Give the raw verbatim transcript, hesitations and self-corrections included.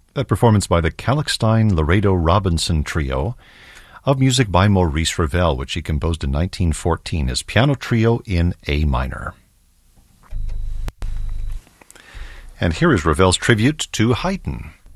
That performance by the Kalkstein-Laredo-Robinson Trio of music by Maurice Ravel, which he composed in nineteen fourteen, his piano trio in A minor. And here is Ravel's tribute to Haydn.